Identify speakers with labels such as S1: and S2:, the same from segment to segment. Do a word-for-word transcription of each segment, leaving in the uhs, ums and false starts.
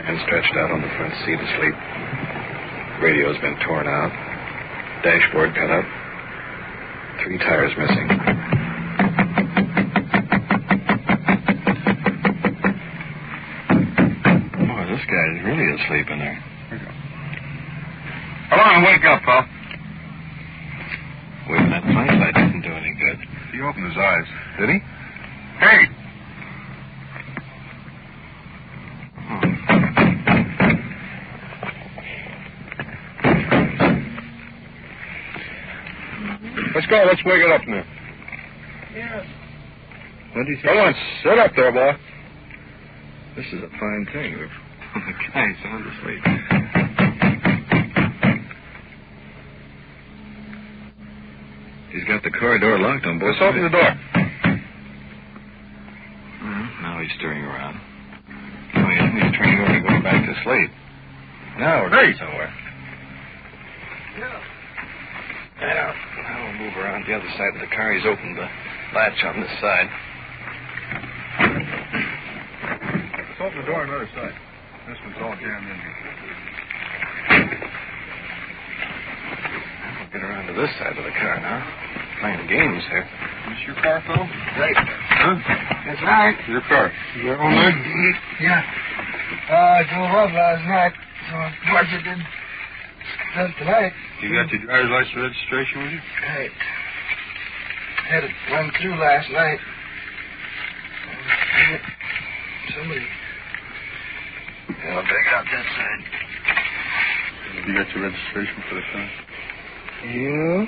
S1: Man stretched out on the front seat asleep. Radio's been torn out. Dashboard cut up. Three tires missing. Boy, this guy's really asleep in there.
S2: Come on, wake up, pal.
S1: Waving that flashlight didn't do any good.
S2: He opened his eyes.
S1: Did he?
S2: Hey! Let's go. Let's wake it up now.
S1: Yes. What do you think?
S2: Come on, sit up there, boy.
S1: This is a fine thing. The guy's sound asleep. He's got the car door locked on both
S2: Let's open the door.
S1: Mm-hmm. Now he's stirring around. No, he isn't. He's turning over and going back to sleep. Now we're going somewhere. Yeah. Yeah. Now we'll move around the other side of the car. He's opened the latch on this side.
S2: Let's open the door on the other side. This one's all jammed in here.
S1: We'll get around to this side of the car now. Playing games here.
S2: Is this your car, Phil?
S3: Right.
S2: Huh?
S3: That's right.
S2: Your car. Is that all night?
S3: Yeah. Uh, I drove up last night, so of course it did just tonight.
S2: You got your driver's license registration with you?
S3: Right. Had it run through last night. Somebody help dig out that side.
S2: You got your registration for the car?
S3: Yeah.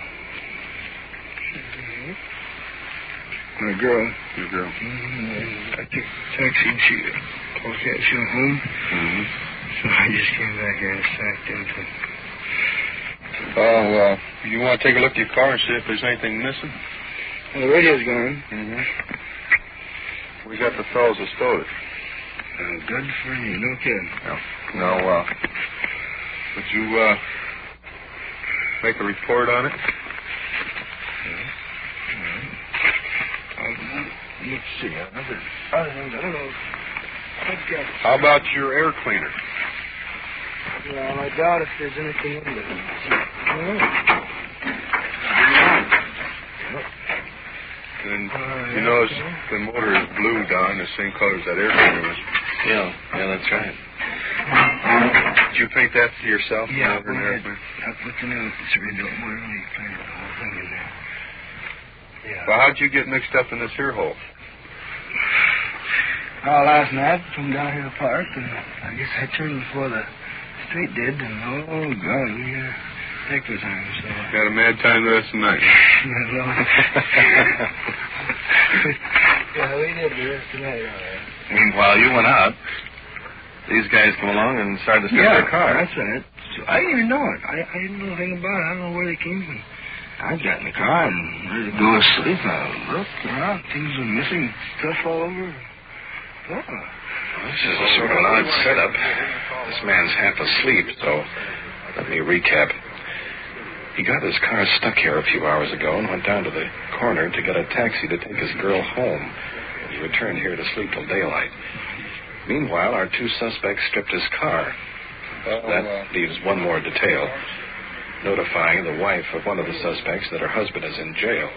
S3: My girl.
S2: Your girl.
S3: Mm-hmm. I took a taxi and she called taxi home.
S2: Mm-hmm.
S3: So I just came back here and sacked into.
S2: Oh, well, you want to take a look at your car and see if there's anything missing?
S3: Well, the radio's gone.
S2: Mm-hmm. We got the fellows that stole it.
S3: Uh, good for you, no kidding.
S2: No. No, uh, would you, uh, make a report on it?
S3: Yeah. All right. Um, let's see. Other, other things, I don't know.
S2: How about your air cleaner?
S3: Well, I doubt if there's anything in there.
S2: And you notice the motor is blue, Don, the same color as that air cleaner was.
S1: Yeah, yeah, that's right.
S2: Did you paint that to yourself?
S3: Yeah,
S2: Motor and air cleaner?
S3: I put the new radio motor and he painted the whole thing in there. Yeah.
S2: Well, how'd you get mixed up in this here hole?
S3: Oh, last night, from down here to the park, and I guess I turned before the street did, and oh, God, we had a heck of a time, so...
S2: Had a mad time the rest of the night.
S3: Yeah, we did the rest of the night, all right.
S1: Meanwhile, you went out. These guys come along and started to steal
S3: Yeah,
S1: their car.
S3: that's right. So I didn't even know it. I, I didn't know anything about it. I don't know where they came from. I got in the car and ready to go to sleep. I looked around. Things were missing. Stuff all over. Oh.
S1: Well, this is a sort of an odd setup. This man's half asleep, so let me recap. He got his car stuck here a few hours ago and went down to the corner to get a taxi to take his girl home. He returned here to sleep till daylight. Meanwhile, our two suspects stripped his car.
S2: Oh,
S1: that
S2: uh,
S1: leaves one more detail, notifying the wife of one of the suspects that her husband is in jail.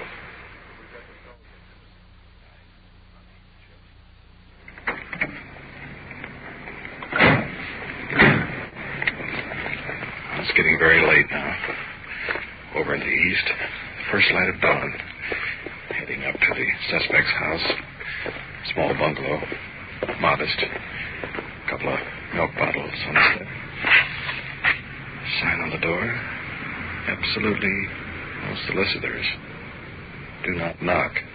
S1: It's getting very late now. Over in the east, the first light of dawn. Heading up to the suspect's house. Small bungalow. Modest. A couple of milk bottles on the step. Sign on the door. Absolutely no solicitors. Do not knock.